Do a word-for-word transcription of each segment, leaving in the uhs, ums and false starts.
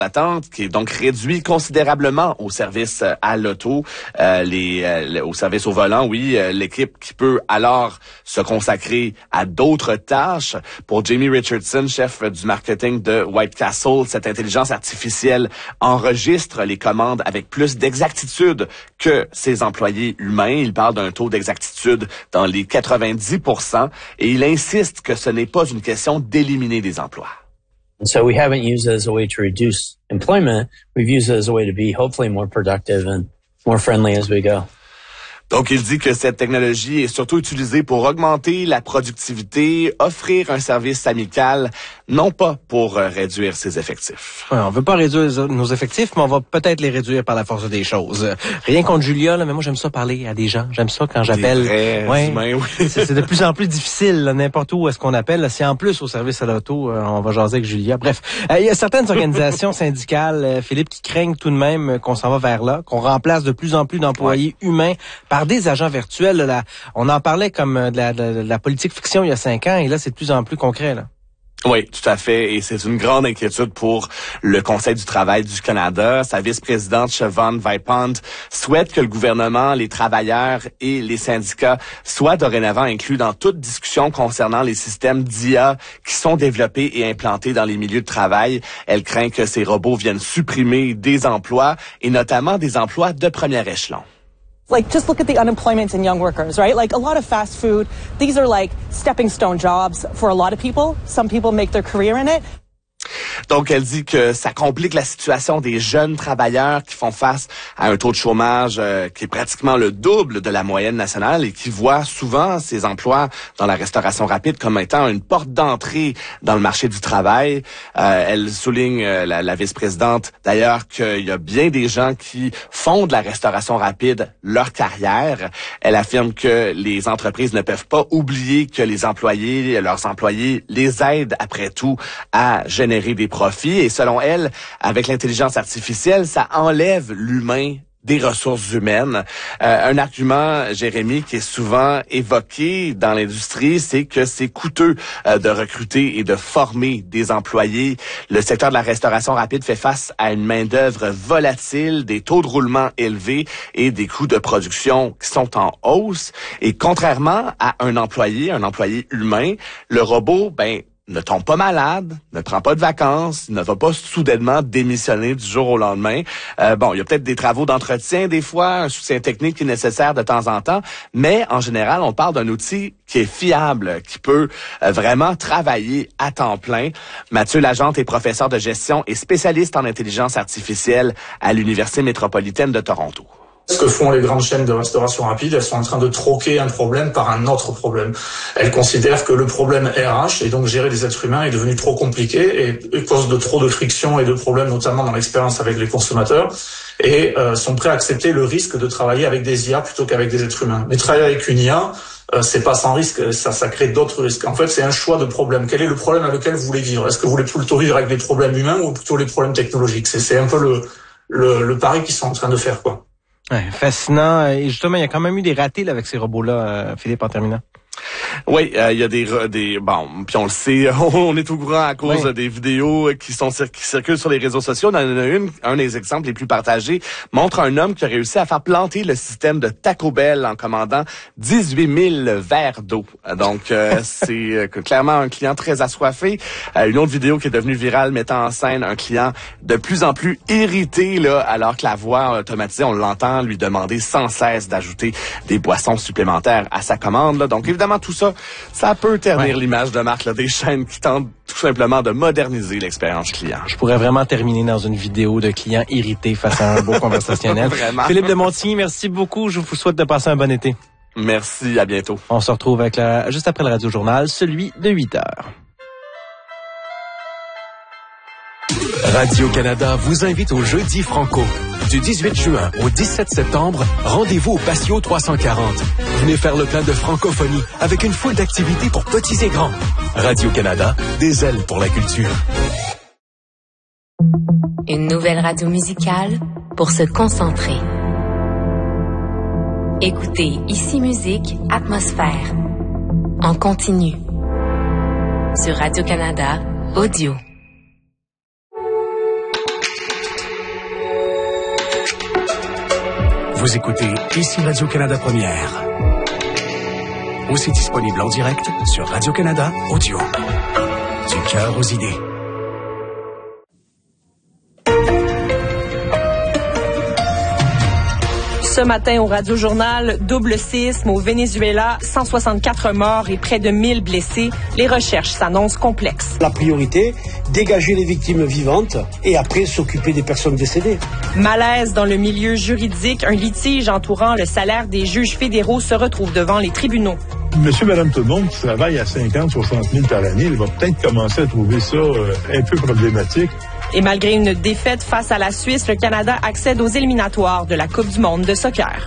d'attente qui est donc réduit considérablement au service euh, à l'auto, euh, les, euh, au service au volant, oui, euh, l'équipe qui peut alors se consacrer à d'autres tâches. Pour Jamie Richardson, chef du marketing de White Castle, cette intelligence artificielle enregistre les commandes avec plus d'exactitude que ses employés humains. Il parle d'un taux d'exactitude dans les quatre-vingt-dix pour cent et il insiste que ce n'est pas une question d'éliminer des emplois. And so we haven't used it as a way to reduce employment. We've used it as a way to be hopefully more productive and more friendly as we go. Donc, il dit que cette technologie est surtout utilisée pour augmenter la productivité, offrir un service amical, non pas pour euh, réduire ses effectifs. Ouais, on veut pas réduire nos effectifs, mais on va peut-être les réduire par la force des choses. Rien contre Julia, là, mais moi, j'aime ça parler à des gens. J'aime ça quand j'appelle. Des vrais ouais, humains, oui. c'est, c'est de plus en plus difficile, là, n'importe où est-ce qu'on appelle. Si en plus, au service à l'auto, euh, on va jaser avec Julia. Bref, euh, il y a certaines organisations syndicales, euh, Philippe, qui craignent tout de même qu'on s'en va vers là, qu'on remplace de plus en plus d'employés ouais. humains par des agents virtuels. Là, on en parlait comme de la, de, de la politique fiction il y a cinq ans, et là, c'est de plus en plus concret, là. Oui, tout à fait. Et c'est une grande inquiétude pour le Conseil du travail du Canada. Sa vice-présidente, Siobhan Vipond, souhaite que le gouvernement, les travailleurs et les syndicats soient dorénavant inclus dans toute discussion concernant les systèmes d'I A qui sont développés et implantés dans les milieux de travail. Elle craint que ces robots viennent supprimer des emplois et notamment des emplois de premier échelon. Like, just look at the unemployment in young workers, right? Like, a lot of fast food, these are like stepping stone jobs for a lot of people. Some people make their career in it. Donc, elle dit que ça complique la situation des jeunes travailleurs qui font face à un taux de chômage euh, qui est pratiquement le double de la moyenne nationale et qui voient souvent ces emplois dans la restauration rapide comme étant une porte d'entrée dans le marché du travail. Euh, elle souligne, euh, la, la vice-présidente, d'ailleurs, qu'il y a bien des gens qui font de la restauration rapide leur carrière. Elle affirme que les entreprises ne peuvent pas oublier que les employés, leurs employés, les aident après tout à générer des profits. Et selon elle, avec l'intelligence artificielle, ça enlève l'humain des ressources humaines. Euh, un argument, Jérémy, qui est souvent évoqué dans l'industrie, c'est que c'est coûteux euh, de recruter et de former des employés. Le secteur de la restauration rapide fait face à une main-d'œuvre volatile, des taux de roulement élevés et des coûts de production qui sont en hausse. Et contrairement à un employé, un employé humain, le robot, ben, ne tombe pas malade, ne prend pas de vacances, ne va pas soudainement démissionner du jour au lendemain. Euh, bon, il y a peut-être des travaux d'entretien des fois, un soutien technique qui est nécessaire de temps en temps, mais en général, on parle d'un outil qui est fiable, qui peut euh, vraiment travailler à temps plein. Mathieu Lagente est professeur de gestion et spécialiste en intelligence artificielle à l'Université métropolitaine de Toronto. Ce que font les grandes chaînes de restauration rapide, elles sont en train de troquer un problème par un autre problème. Elles considèrent que le problème R H, et donc gérer des êtres humains, est devenu trop compliqué et cause de trop de frictions et de problèmes, notamment dans l'expérience avec les consommateurs, et euh, sont prêts à accepter le risque de travailler avec des I A plutôt qu'avec des êtres humains. Mais travailler avec une I A, euh, c'est pas sans risque, ça, ça crée d'autres risques. En fait, c'est un choix de problème. Quel est le problème avec lequel vous voulez vivre? Est-ce que vous voulez plutôt vivre avec des problèmes humains ou plutôt les problèmes technologiques? C'est, c'est un peu le, le, le pari qu'ils sont en train de faire, quoi. Ouais, fascinant. Et justement, il y a quand même eu des ratés là, avec ces robots-là, euh, Philippe, en terminant. Oui, euh, il y a des des bon, puis on le sait, on est au courant à cause oui. des vidéos qui sont qui circulent sur les réseaux sociaux. On en a une, un des exemples les plus partagés montre un homme qui a réussi à faire planter le système de Taco Bell en commandant dix-huit mille verres d'eau. Donc euh, c'est euh, clairement un client très assoiffé. Euh, une autre vidéo qui est devenue virale mettant en scène un client de plus en plus irrité là, alors que la voix automatisée, on l'entend lui demander sans cesse d'ajouter des boissons supplémentaires à sa commande. Là. Donc évidemment tout ça, ça peut ternir ouais. l'image de marque là, des chaînes qui tentent tout simplement de moderniser l'expérience client. Je pourrais vraiment terminer dans une vidéo de clients irrités face à un beau conversationnel. Philippe de Montigny, merci beaucoup. Je vous souhaite de passer un bon été. Merci, à bientôt. On se retrouve avec la, juste après le Radio-Journal, celui de huit heures. Radio-Canada vous invite au Jeudi Franco. Du dix-huit juin au dix-sept septembre, rendez-vous au Patio trois cent quarante. Venez faire le plein de francophonie avec une foule d'activités pour petits et grands. Radio-Canada, des ailes pour la culture. Une nouvelle radio musicale pour se concentrer. Écoutez Ici Musique, Atmosphère. En continu. Sur Radio-Canada, audio. Vous écoutez ici Radio-Canada Première. Aussi disponible en direct sur Radio-Canada Audio. Du cœur aux idées. Ce matin au Radio-Journal, double séisme au Venezuela, cent soixante-quatre morts et près de mille blessés. Les recherches s'annoncent complexes. La priorité, dégager les victimes vivantes et après s'occuper des personnes décédées. Malaise dans le milieu juridique, un litige entourant le salaire des juges fédéraux se retrouve devant les tribunaux. Monsieur, madame, tout le monde qui travaille à cinquante, soixante mille par année, il va peut-être commencer à trouver ça euh, un peu problématique. Et malgré une défaite face à la Suisse, le Canada accède aux éliminatoires de la Coupe du monde de soccer.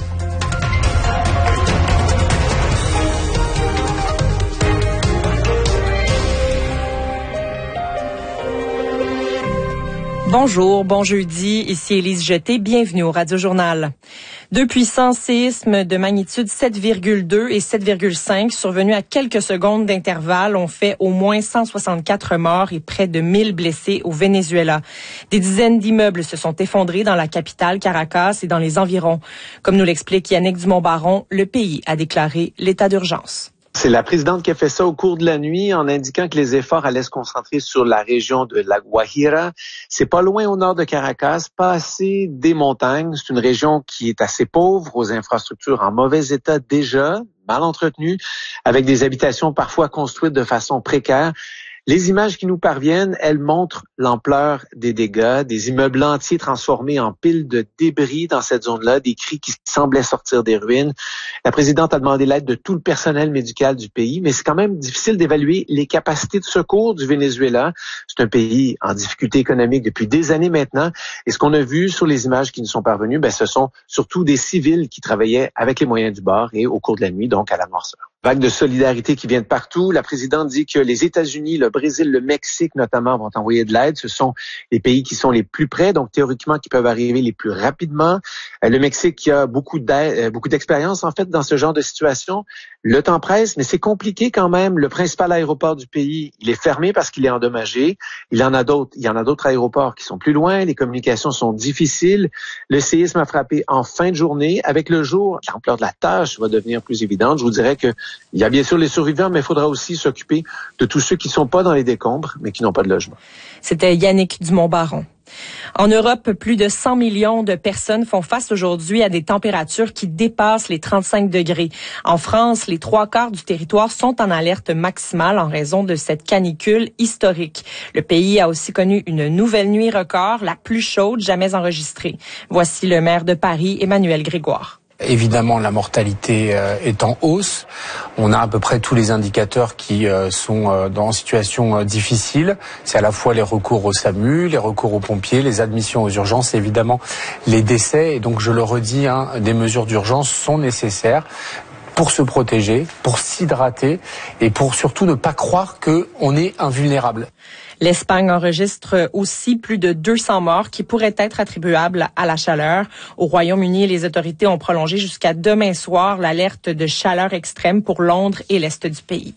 Bonjour, bon jeudi, ici Élise Jeté, bienvenue au Radio-Journal. Deux puissants séismes de magnitude sept virgule deux et sept virgule cinq survenus à quelques secondes d'intervalle ont fait au moins cent soixante-quatre morts et près de mille blessés au Venezuela. Des dizaines d'immeubles se sont effondrés dans la capitale Caracas et dans les environs. Comme nous l'explique Yannick Dumont-Baron, le pays a déclaré l'état d'urgence. C'est la présidente qui a fait ça au cours de la nuit en indiquant que les efforts allaient se concentrer sur la région de La Guajira. C'est pas loin au nord de Caracas, pas assez des montagnes. C'est une région qui est assez pauvre, aux infrastructures en mauvais état déjà, mal entretenues, avec des habitations parfois construites de façon précaire. Les images qui nous parviennent, elles montrent l'ampleur des dégâts, des immeubles entiers transformés en piles de débris dans cette zone-là, des cris qui semblaient sortir des ruines. La présidente a demandé l'aide de tout le personnel médical du pays, mais c'est quand même difficile d'évaluer les capacités de secours du Venezuela. C'est un pays en difficulté économique depuis des années maintenant. Et ce qu'on a vu sur les images qui nous sont parvenues, ben, ce sont surtout des civils qui travaillaient avec les moyens du bord et au cours de la nuit, donc à la noirceur. Vague de solidarité qui vient de partout. La présidente dit que les États-Unis, le Brésil, le Mexique notamment vont envoyer de l'aide. Ce sont les pays qui sont les plus près, donc théoriquement qui peuvent arriver les plus rapidement. Le Mexique qui a beaucoup d'aide, beaucoup d'expérience en fait dans ce genre de situation. Le temps presse, mais c'est compliqué quand même. Le principal aéroport du pays, il est fermé parce qu'il est endommagé. Il y en a d'autres, il y en a d'autres aéroports qui sont plus loin. Les communications sont difficiles. Le séisme a frappé en fin de journée. Avec le jour, l'ampleur de la tâche va devenir plus évidente. Je vous dirais que il y a bien sûr les survivants, mais il faudra aussi s'occuper de tous ceux qui ne sont pas dans les décombres, mais qui n'ont pas de logement. C'était Yannick Dumont-Baron. En Europe, plus de cent millions de personnes font face aujourd'hui à des températures qui dépassent les trente-cinq degrés. En France, les trois quarts du territoire sont en alerte maximale en raison de cette canicule historique. Le pays a aussi connu une nouvelle nuit record, la plus chaude jamais enregistrée. Voici le maire de Paris, Emmanuel Grégoire. Évidemment, la mortalité euh, est en hausse. On a à peu près tous les indicateurs qui euh, sont euh, dans une situation euh, difficile. C'est à la fois les recours au SAMU, les recours aux pompiers, les admissions aux urgences et évidemment les décès. Et donc, je le redis, hein, des mesures d'urgence sont nécessaires pour se protéger, pour s'hydrater et pour surtout ne pas croire qu'on est invulnérable. L'Espagne enregistre aussi plus de deux cents morts qui pourraient être attribuables à la chaleur. Au Royaume-Uni, les autorités ont prolongé jusqu'à demain soir l'alerte de chaleur extrême pour Londres et l'est du pays.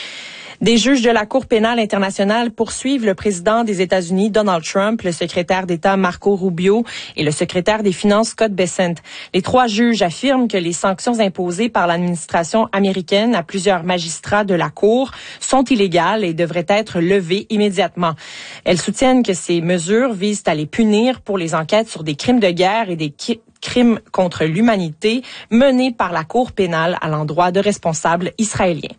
Des juges de la Cour pénale internationale poursuivent le président des États-Unis, Donald Trump, le secrétaire d'État Marco Rubio et le secrétaire des Finances Scott Bessent. Les trois juges affirment que les sanctions imposées par l'administration américaine à plusieurs magistrats de la Cour sont illégales et devraient être levées immédiatement. Elles soutiennent que ces mesures visent à les punir pour les enquêtes sur des crimes de guerre et des ki- crimes contre l'humanité menés par la Cour pénale à l'endroit de responsables israéliens.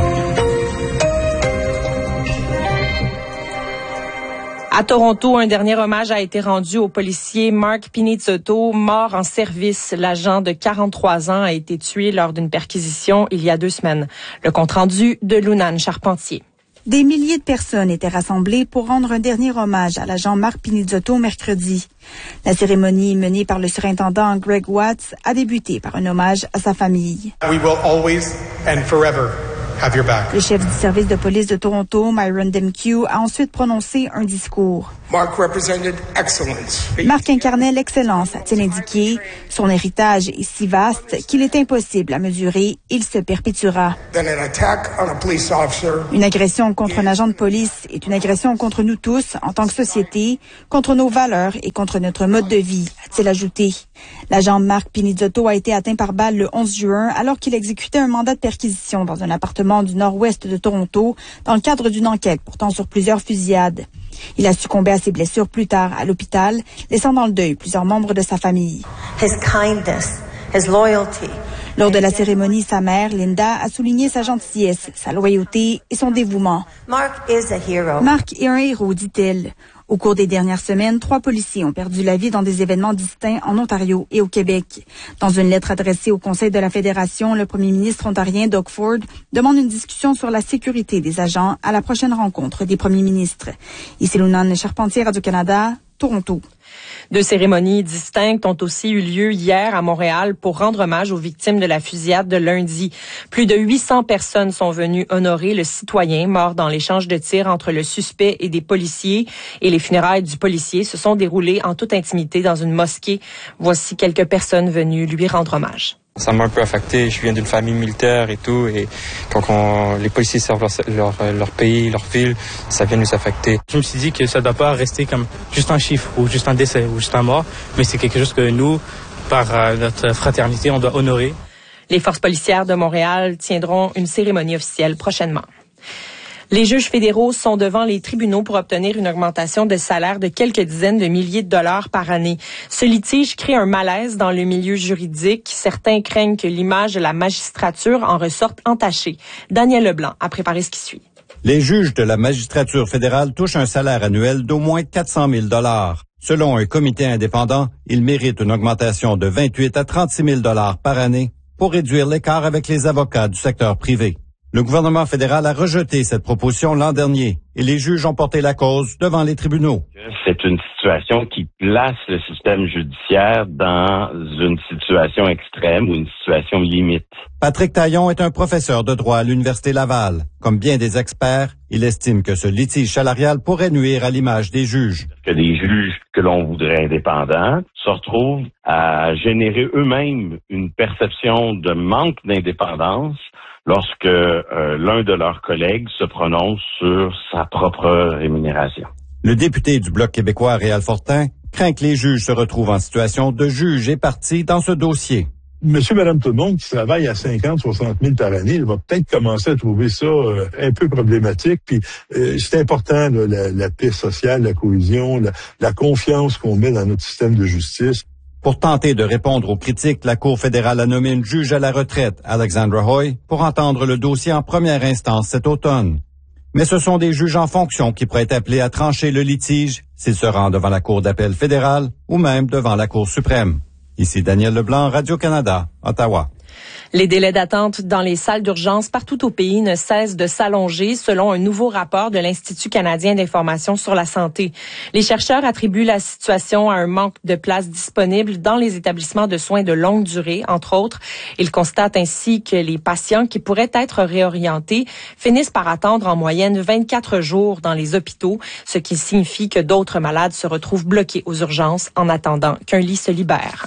À Toronto, un dernier hommage a été rendu au policier Mark Pinizzotto, mort en service. L'agent de quarante-trois ans a été tué lors d'une perquisition il y a deux semaines. Le compte-rendu de Lunane Charpentier. Des milliers de personnes étaient rassemblées pour rendre un dernier hommage à l'agent Mark Pinizzotto mercredi. La cérémonie menée par le surintendant Greg Watts a débuté par un hommage à sa famille. We will always and forever have your back. Le chef du service de police de Toronto, Myron Demkew, a ensuite prononcé un discours. Mark represented excellence. Mark incarnait l'excellence, a-t-il indiqué. Son héritage est si vaste qu'il est impossible à mesurer. Il se perpétuera. Then an attack on a police officer. Une agression contre un agent de police est une agression contre nous tous en tant que société, contre nos valeurs et contre notre mode de vie, a-t-il ajouté. L'agent Mark Pinizzotto a été atteint par balle le onze juin alors qu'il exécutait un mandat de perquisition dans un appartement du nord-ouest de Toronto dans le cadre d'une enquête portant sur plusieurs fusillades. Il a succombé à ses blessures plus tard à l'hôpital, laissant dans le deuil plusieurs membres de sa famille. His kindness, his loyalty. Lors de la cérémonie, sa mère, Linda, a souligné sa gentillesse, sa loyauté et son dévouement. Mark is a hero. Mark est un héros, dit-elle. Au cours des dernières semaines, trois policiers ont perdu la vie dans des événements distincts en Ontario et au Québec. Dans une lettre adressée au Conseil de la Fédération, le premier ministre ontarien Doug Ford demande une discussion sur la sécurité des agents à la prochaine rencontre des premiers ministres. Ici Lunane Charpentier, Radio-Canada, Toronto. Deux cérémonies distinctes ont aussi eu lieu hier à Montréal pour rendre hommage aux victimes de la fusillade de lundi. Plus de huit cents personnes sont venues honorer le citoyen mort dans l'échange de tirs entre le suspect et des policiers. Et les funérailles du policier se sont déroulées en toute intimité dans une mosquée. Voici quelques personnes venues lui rendre hommage. Ça m'a un peu affecté. Je viens d'une famille militaire et tout. Et quand on, les policiers servent leur, leur, leur pays, leur ville, ça vient nous affecter. Je me suis dit que ça ne doit pas rester comme juste un chiffre ou juste un décès ou juste un mort. Mais c'est quelque chose que nous, par euh, notre fraternité, on doit honorer. Les forces policières de Montréal tiendront une cérémonie officielle prochainement. Les juges fédéraux sont devant les tribunaux pour obtenir une augmentation de salaire de quelques dizaines de milliers de dollars par année. Ce litige crée un malaise dans le milieu juridique. Certains craignent que l'image de la magistrature en ressorte entachée. Daniel Leblanc a préparé ce qui suit. Les juges de la magistrature fédérale touchent un salaire annuel d'au moins quatre cent mille dollars. Selon un comité indépendant, ils méritent une augmentation de vingt-huit à trente-six mille dollars par année pour réduire l'écart avec les avocats du secteur privé. Le gouvernement fédéral a rejeté cette proposition l'an dernier et les juges ont porté la cause devant les tribunaux. C'est une situation qui place le système judiciaire dans une situation extrême ou une situation limite. Patrick Taillon est un professeur de droit à l'Université Laval. Comme bien des experts, il estime que ce litige salarial pourrait nuire à l'image des juges. Que les juges que l'on voudrait indépendants se retrouvent à générer eux-mêmes une perception de manque d'indépendance lorsque euh, l'un de leurs collègues se prononce sur sa propre rémunération. Le député du Bloc québécois, Réal Fortin, craint que les juges se retrouvent en situation de juge et partie dans ce dossier. Monsieur, madame, tout le monde qui travaille à cinquante, soixante mille par année, il va peut-être commencer à trouver ça euh, un peu problématique. Puis euh, c'est important, là, la, la paix sociale, la cohésion, la, la confiance qu'on met dans notre système de justice. Pour tenter de répondre aux critiques, la Cour fédérale a nommé une juge à la retraite, Alexandra Hoy, pour entendre le dossier en première instance cet automne. Mais ce sont des juges en fonction qui pourraient être appelés à trancher le litige s'ils se rendent devant la Cour d'appel fédérale ou même devant la Cour suprême. Ici Daniel Leblanc, Radio-Canada, Ottawa. Les délais d'attente dans les salles d'urgence partout au pays ne cessent de s'allonger selon un nouveau rapport de l'Institut canadien d'information sur la santé. Les chercheurs attribuent la situation à un manque de places disponibles dans les établissements de soins de longue durée, entre autres. Ils constatent ainsi que les patients qui pourraient être réorientés finissent par attendre en moyenne vingt-quatre jours dans les hôpitaux, ce qui signifie que d'autres malades se retrouvent bloqués aux urgences en attendant qu'un lit se libère.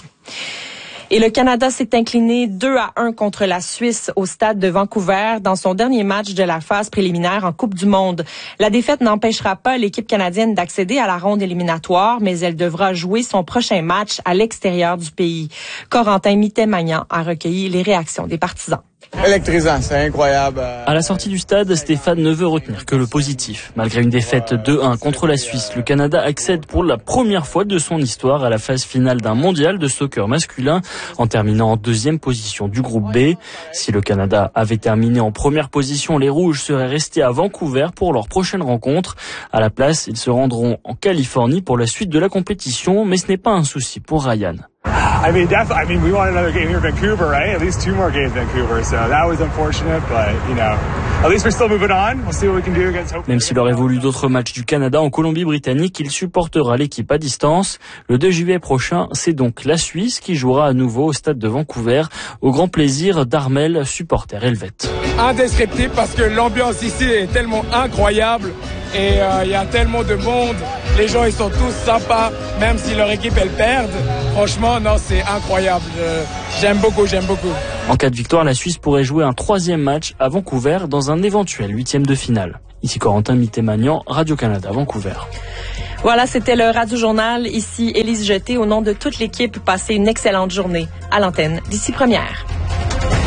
Et le Canada s'est incliné deux à un contre la Suisse au stade de Vancouver dans son dernier match de la phase préliminaire en Coupe du Monde. La défaite n'empêchera pas l'équipe canadienne d'accéder à la ronde éliminatoire, mais elle devra jouer son prochain match à l'extérieur du pays. Corentin Mittet-Magnan a recueilli les réactions des partisans. Électrisant, c'est incroyable. À la sortie du stade, Stéphane ne veut retenir que le positif. Malgré une défaite deux un contre la Suisse, le Canada accède pour la première fois de son histoire à la phase finale d'un mondial de soccer masculin en terminant en deuxième position du groupe B. Si le Canada avait terminé en première position, les Rouges seraient restés à Vancouver pour leur prochaine rencontre. À la place, ils se rendront en Californie pour la suite de la compétition, mais ce n'est pas un souci pour Ryan. I mean, def- I mean, we want another game here in Vancouver, right? At least two more games in Vancouver. So that was unfortunate, but you know, at least we're still moving on. We'll see what we can do against Hope. Même s'il aurait voulu d'autres matchs du Canada en Colombie-Britannique, il supportera l'équipe à distance. Le deux juillet prochain, c'est donc la Suisse qui jouera à nouveau au stade de Vancouver, au grand plaisir d'Armel, supporter helvète. Indescriptible parce que l'ambiance ici est tellement incroyable et il euh, y a tellement de monde. Les gens, ils sont tous sympas, même si leur équipe, elle perd. Franchement, non, c'est incroyable. Euh, j'aime beaucoup, j'aime beaucoup. En cas de victoire, la Suisse pourrait jouer un troisième match à Vancouver dans un éventuel huitième de finale. Ici Corentin Mittet-Magnan, Radio-Canada, Vancouver. Voilà, c'était le Radio Journal. Ici Élise Jeté, au nom de toute l'équipe, passez une excellente journée à l'antenne d'ici Première.